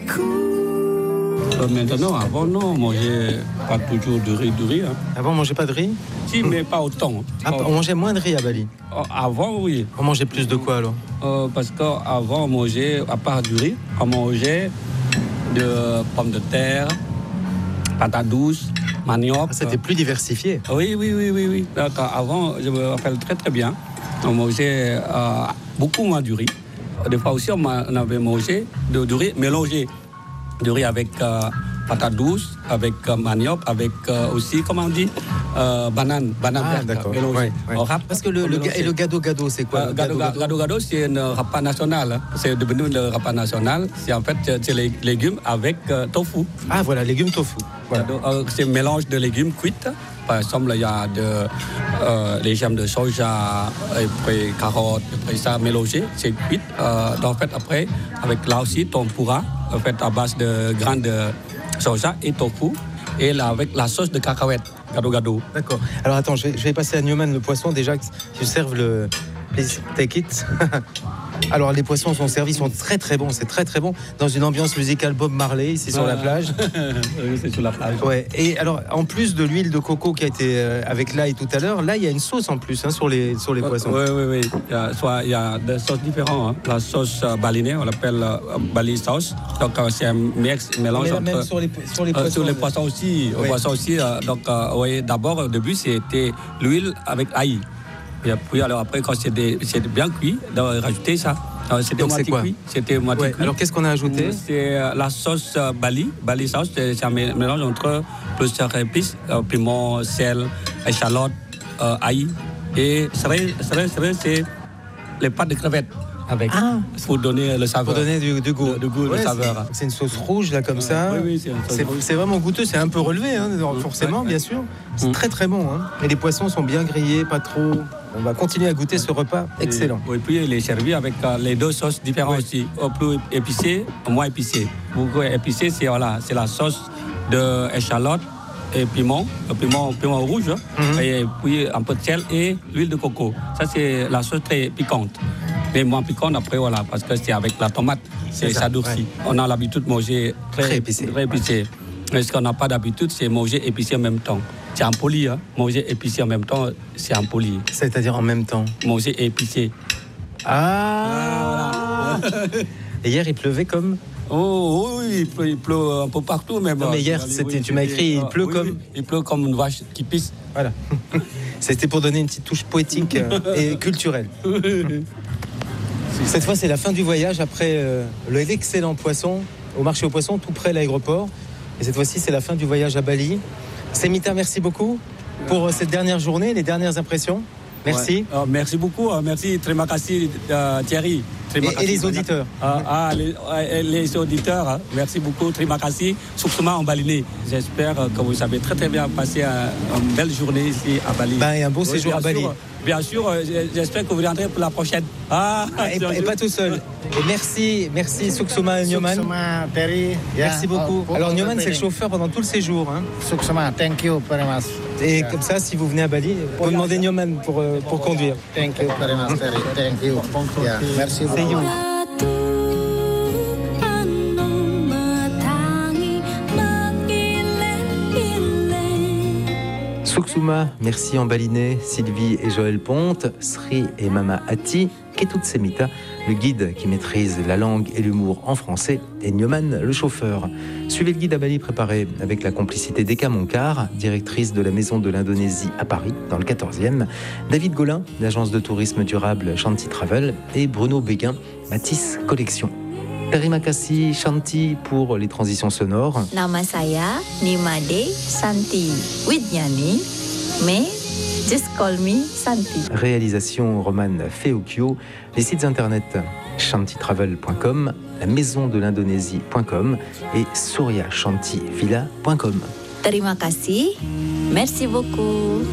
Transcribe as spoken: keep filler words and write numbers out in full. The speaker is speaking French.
Euh, maintenant, avant, non, on mangeait pas toujours du riz, du riz. Hein. Avant, on mangeait pas de riz? Si, mais pas autant. Ah, on mangeait moins de riz à Bali? Avant, oui. On mangeait plus de quoi alors? euh, Parce qu'avant, on mangeait, à part du riz, on mangeait de pommes de terre, patates douces, manioc. Ah, c'était plus diversifié. Oui, oui, oui, oui, oui. Donc, avant, je me rappelle très très bien, on mangeait euh, beaucoup moins du riz. Des fois aussi, on avait mangé de, du riz mélangé. Du riz avec euh, patates douces, avec euh, manioc, avec euh, aussi, comment on dit, euh, banane, banane ah, verte d'accord. mélangée. Ouais, ouais. Rap, Parce que le, le, et le gado-gado, c'est quoi? euh, Gado-gado, c'est un repas national. Hein. C'est devenu le repas national. C'est en fait c'est les légumes avec euh, tofu. Ah, voilà, légumes tofu. Voilà. Euh, c'est un mélange de légumes cuits. Par exemple, il y a de, euh, les gemmes de soja, et puis carottes, et puis ça mélangé, c'est cuit. Euh, donc, en fait, après, avec là aussi, tempura, en fait, à base de graines de soja et tofu, et là, avec la sauce de cacahuète, gado-gado. D'accord. Alors, attends, je vais, je vais passer à Newman, le poisson, déjà, qui serve le... Please take it. Alors, les poissons sont servis, sont très très bons, c'est très très bon. Dans une ambiance musicale Bob Marley, ici sur la plage. Oui, c'est sur la plage. Ouais. Et alors, en plus de l'huile de coco qui a été euh, avec l'ail tout à l'heure, là, il y a une sauce en plus hein, sur les, sur les poissons. Oui, oui, oui. Il y a, soit, il y a des sauces différentes. Hein. La sauce euh, balinée, on l'appelle euh, Bali sauce. Donc, euh, c'est un mix, mélange Mais là, entre... même sur les, sur les poissons. Euh, sur les poissons aussi. Oui. Poissons aussi euh, donc, euh, oui, d'abord, au début, c'était l'huile avec ail. Et puis, alors après, quand c'était, c'était bien cuit, de rajouter ça. Alors, c'était Donc, moitié c'est quoi? cuit. C'était moitié Ouais. cuit. Alors, qu'est-ce qu'on a ajouté? C'est euh, la sauce euh, Bali. Bali sauce, c'est, c'est un mélange entre plusieurs épices, euh, piment, sel, échalote, euh, ail. Et serait, serait, serait, c'est les pâtes de crevettes. Avec, ah. pour donner le saveur. Pour donner du, du goût. Le, du goût, ouais, le saveur. C'est, c'est une sauce rouge, là, comme ouais, ça. Oui, oui, c'est, une sauce c'est, rouge. c'est vraiment goûteux, c'est un peu relevé, hein, forcément, ouais, bien sûr. C'est mmh. très, très bon. Hein. Et les poissons sont bien grillés, pas trop. On va continuer à goûter ce repas excellent. Et, et puis, il est servi avec euh, les deux sauces différentes ouais. aussi. Au plus épicé, au moins épicé. Beaucoup épicé, c'est, voilà, c'est la sauce d'échalote et piment, le piment, piment rouge, mmh. et puis un peu de sel et l'huile de coco. Ça, c'est la sauce très piquante. Mais moins piquante après, voilà, parce que c'est avec la tomate, c'est, c'est s'adoucit. Ouais. On a l'habitude de manger très, très épicé. Très épicé. Mais ce qu'on n'a pas d'habitude, c'est manger épicé en même temps. C'est impoli, hein. Manger épicé en même temps, c'est impoli. C'est-à-dire en même temps? Manger épicé. Ah, ah voilà. Et hier, il pleuvait comme? Oh oui, il pleut, il pleut un peu partout même. Non, mais hier, c'était, oui, tu m'as écrit, il pleut oui, comme... Oui, il pleut comme une vache qui pisse. Voilà. C'était pour donner une petite touche poétique et culturelle. Cette fois, c'est la fin du voyage après euh, l'excellent poisson au marché aux poissons, tout près de l'aéroport. Et cette fois-ci, c'est la fin du voyage à Bali. Semita, merci beaucoup pour euh, cette dernière journée, les dernières impressions. Merci. Ouais. Euh, merci beaucoup. Merci, terima kasih, euh, Thierry. Et, et les auditeurs. Ah, ah les, les auditeurs, hein. Merci beaucoup, terima kasih. Suksuma en balinais. J'espère que vous avez très très bien passé une belle journée ici à Bali. Ben, et un beau oui, séjour à Bali. Sûr, bien sûr, j'espère que vous viendrez pour la prochaine. Ah, ah, et, et pas tout seul. Et merci, merci Suksuma Nyoman. Suksuma, Terry. Merci yeah. beaucoup. Oh, Alors Nyoman, c'est le chauffeur pendant tout le séjour. Hein. Suksuma, thank you very much. Et yeah. comme ça, si vous venez à Bali, vous pouvez demander Nyoman pour, pour conduire. Thank you very much, Terry. Thank you. Yeah. Merci beaucoup. Suksuma, merci en balinais, Sylvie et Joël Ponte, Sri et Mama Ati, Ketut Semita, le guide qui maîtrise la langue et l'humour en français, et Nyoman, le chauffeur. Suivez le guide à Bali préparé avec la complicité d'Eka Monkar, directrice de la Maison de l'Indonésie à Paris, dans le quatorzième, David Golin, l'agence de tourisme durable Shanti Travel, et Bruno Béguin, Matisse Collection. Terima kasih Shanti pour les transitions sonores. Nama saya Nimade Santi Widyani, mais just call me Santi. Réalisation Romane Feokio. Les sites internet shantitravel point com, la maison de l'Indonésie point com et surya shanti villa point com. Terima kasih, merci beaucoup.